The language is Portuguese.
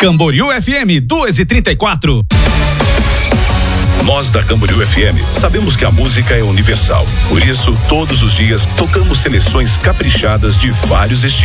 Camboriú FM 2h34. Nós da Camboriú FM sabemos que a música é universal. Por isso, todos os dias tocamos seleções caprichadas de vários estilos.